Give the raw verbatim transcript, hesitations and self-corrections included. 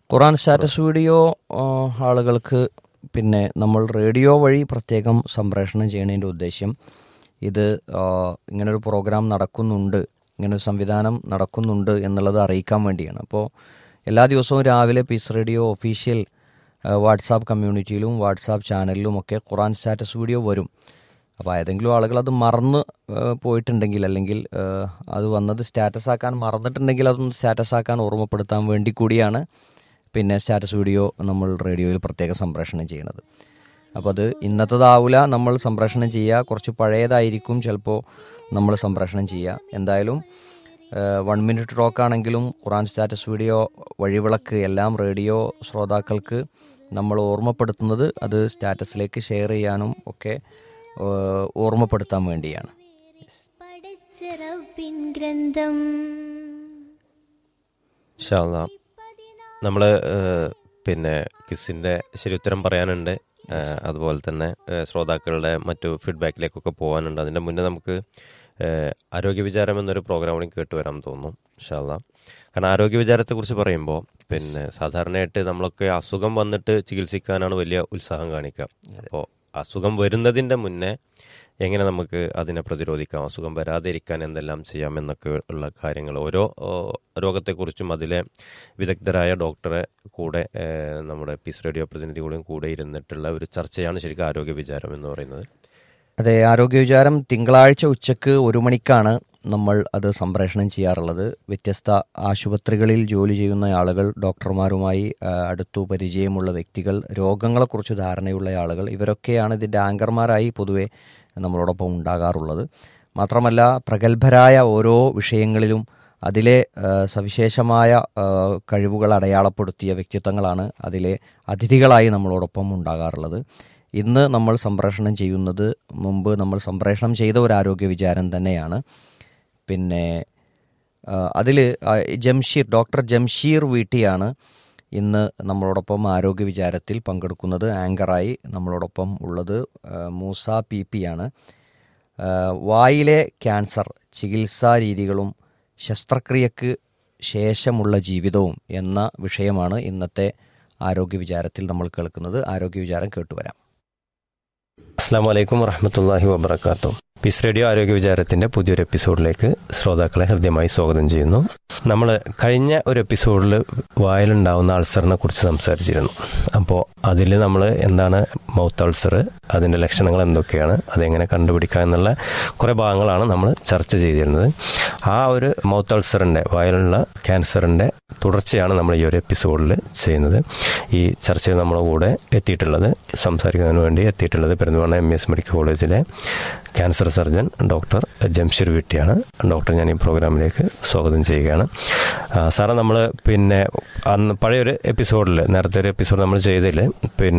ഖുർആൻ status video ആളുകൾക്ക് പിന്നെ നമ്മൾ റേഡിയോ വഴി പ്രത്യേകം സംപ്രേഷണം ചെയ്യുന്നതിൻ്റെ ഉദ്ദേശ്യം ഇത് ഇങ്ങനൊരു പ്രോഗ്രാം നടക്കുന്നുണ്ട്, ഇങ്ങനൊരു സംവിധാനം നടക്കുന്നുണ്ട് എന്നുള്ളത് അറിയിക്കാൻ വേണ്ടിയാണ്. അപ്പോൾ എല്ലാ ദിവസവും രാവിലെ piece radio official WhatsApp കമ്മ്യൂണിറ്റിയിലും WhatsApp ചാനലിലുമൊക്കെ ഖുർആൻ സ്റ്റാറ്റസ് വീഡിയോ വരും. അപ്പോൾ ഏതെങ്കിലും ആളുകൾ അത് മറന്ന് പോയിട്ടുണ്ടെങ്കിൽ, അല്ലെങ്കിൽ അത് വന്നത് സ്റ്റാറ്റസ് ആക്കാൻ മറന്നിട്ടുണ്ടെങ്കിൽ അതൊന്ന് സ്റ്റാറ്റസ് ആക്കാൻ ഓർമ്മപ്പെടുത്താൻ വേണ്ടി കൂടിയാണ് പിന്നെ സ്റ്റാറ്റസ് വീഡിയോ നമ്മൾ റേഡിയോയിൽ പ്രത്യേക സംപ്രേഷണം ചെയ്യണത്. അപ്പോൾ അത് ഇന്നത്തതാവില്ല നമ്മൾ സംപ്രേഷണം ചെയ്യുക, കുറച്ച് പഴയതായിരിക്കും ചിലപ്പോൾ നമ്മൾ സംപ്രേഷണം ചെയ്യുക. എന്തായാലും വൺ മിനിറ്റ് ടോക്ക് ആണെങ്കിലും ഖുർആൻ സ്റ്റാറ്റസ് വീഡിയോ വഴിവിളക്ക് എല്ലാം റേഡിയോ ശ്രോതാക്കൾക്ക് നമ്മൾ ഓർമ്മപ്പെടുത്തുന്നത് അത് സ്റ്റാറ്റസിലേക്ക് ഷെയർ ചെയ്യാനും ഒക്കെ ഓർമ്മപ്പെടുത്താൻ വേണ്ടിയാണ്. നമ്മൾ പിന്നെ ക്വിസിൻ്റെ ശരി ഉത്തരം പറയാനുണ്ട്, അതുപോലെ തന്നെ ശ്രോതാക്കളുടെ മറ്റു ഫീഡ്ബാക്കിലേക്കൊക്കെ പോകാനുണ്ട്. അതിൻ്റെ മുന്നേ നമുക്ക് ആരോഗ്യ വിചാരം എന്നൊരു പ്രോഗ്രാം കൂടി കേട്ട് വരാൻ തോന്നും ഇൻഷാ അല്ലാഹ്. കാരണം ആരോഗ്യ വിചാരത്തെക്കുറിച്ച് പറയുമ്പോൾ പിന്നെ സാധാരണയായിട്ട് നമ്മളൊക്കെ അസുഖം വന്നിട്ട് ചികിത്സിക്കാനാണ് വലിയ ഉത്സാഹം കാണിക്കുക. അപ്പോൾ അസുഖം വരുന്നതിൻ്റെ മുന്നേ എങ്ങനെ നമുക്ക് അതിനെ പ്രതിരോധിക്കാം, അസുഖം വരാതിരിക്കാൻ എന്തെല്ലാം ചെയ്യാം എന്നൊക്കെ ഉള്ള കാര്യങ്ങൾ ഓരോ രോഗത്തെക്കുറിച്ചും അതിലെ വിദഗ്ധരായ ഡോക്ടറെ കൂടെ നമ്മുടെ പീസ് റേഡിയോ പ്രതിനിധികളും കൂടെ ഇരുന്നിട്ടുള്ള ഒരു ചർച്ചയാണ് ശരിക്കും ആരോഗ്യ വിചാരം എന്ന് പറയുന്നത്. അതെ, ആരോഗ്യ വിചാരം തിങ്കളാഴ്ച ഉച്ചക്ക് ഒരു മണിക്കാണ് നമ്മൾ അത് സംപ്രേഷണം ചെയ്യാറുള്ളത്. വ്യത്യസ്ത ആശുപത്രികളിൽ ജോലി ചെയ്യുന്ന ആളുകൾ, ഡോക്ടർമാരുമായി അടുത്തു പരിചയമുള്ള വ്യക്തികൾ, രോഗങ്ങളെക്കുറിച്ച് ധാരണയുള്ള ആളുകൾ, ഇവരൊക്കെയാണ് ഇതിൻ്റെ ആങ്കർമാരായി പൊതുവെ നമ്മളോടൊപ്പം ഉണ്ടാകാറുള്ളത്. മാത്രമല്ല പ്രഗത്ഭരായ ഓരോ വിഷയങ്ങളിലും അതിലെ സവിശേഷമായ കഴിവുകൾ അടയാളപ്പെടുത്തിയ വ്യക്തിത്വങ്ങളാണ് അതിലെ അതിഥികളായി നമ്മളോടൊപ്പം ഉണ്ടാകാറുള്ളത്. ഇന്ന് നമ്മൾ സംപ്രേഷണം ചെയ്യുന്നത് മുമ്പ് നമ്മൾ സംപ്രേഷണം ചെയ്ത ഒരു ആരോഗ്യ വിചാരം തന്നെയാണ്. പിന്നെ അതിൽ ജംഷീർ ഡോക്ടർ ജംഷീർ വീട്ടിയാണ് ഇന്ന് നമ്മളോടൊപ്പം ആരോഗ്യ വിചാരത്തിൽ പങ്കെടുക്കുന്നത്. ആങ്കറായി നമ്മളോടൊപ്പം ഉള്ളത് മൂസ പി പി ആണ്. വായിലെ ക്യാൻസർ ചികിത്സാ രീതികളും ശസ്ത്രക്രിയക്ക് ശേഷമുള്ള ജീവിതവും എന്ന വിഷയമാണ് ഇന്നത്തെ ആരോഗ്യ വിചാരത്തിൽ നമ്മൾ കേൾക്കുന്നത്. ആരോഗ്യ വിചാരം കേട്ടുവരാം. അസ്സലാമു അലൈക്കും വറഹ്മത്തുള്ളാഹി വബറകാതുഹു. പീസ് റേഡിയോ ആരോഗ്യ വിചാരത്തിൻ്റെ പുതിയൊരു എപ്പിസോഡിലേക്ക് ശ്രോതാക്കളെ ഹൃദ്യമായി സ്വാഗതം ചെയ്യുന്നു. നമ്മൾ കഴിഞ്ഞ ഒരു എപ്പിസോഡിൽ വായിലുണ്ടാവുന്ന അൾസറിനെ കുറിച്ച് സംസാരിച്ചിരുന്നു. അപ്പോൾ അതിൽ നമ്മൾ എന്താണ് മൗത്ത് അൾസർ, അതിൻ്റെ ലക്ഷണങ്ങൾ എന്തൊക്കെയാണ്, അതെങ്ങനെ കണ്ടുപിടിക്കുക എന്നുള്ള കുറേ ഭാഗങ്ങളാണ് നമ്മൾ ചർച്ച ചെയ്തിരുന്നത്. ആ ഒരു മൗത്ത് അൾസറിൻ്റെ, വായിലുള്ള ക്യാൻസറിൻ്റെ തുടർച്ചയാണ് നമ്മൾ ഈ ഒരു എപ്പിസോഡിൽ ചെയ്യുന്നത്. ഈ ചർച്ചയിൽ നമ്മുടെ കൂടെ എത്തിയിട്ടുള്ളത്, സംസാരിക്കുന്നതിന് വേണ്ടി എത്തിയിട്ടുള്ളത് പെരിന്തൽമണ്ണ എം എസ് മെഡിക്കൽ കോളേജിലെ cancer surgeon doctor Jamsheer വീട്ടിയാണ്. Doctor ഞാൻ ഈ പ്രോഗ്രാമിലേക്ക് സ്വാഗതം ചെയ്യുകയാണ്. സാറേ, നമ്മൾ പിന്നെ അന്ന് പഴയൊരു എപ്പിസോഡിൽ, നേരത്തെ ഒരു എപ്പിസോഡ് നമ്മൾ ചെയ്തതിൽ പിന്നെ